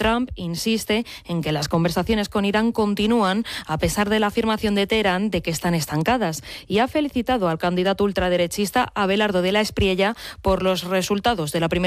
Trump insiste en que las conversaciones con Irán continúan a pesar de la afirmación de Teherán de que están estancadas, y ha felicitado al candidato ultraderechista Abelardo de la Espriella por los resultados de la primera